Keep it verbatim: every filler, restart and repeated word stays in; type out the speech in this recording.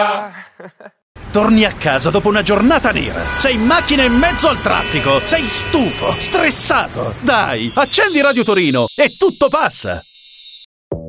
Italia. Torni a casa dopo una giornata nera. Sei in macchina in mezzo al traffico. Sei stufo, stressato. Dai, accendi Radio Torino e tutto passa.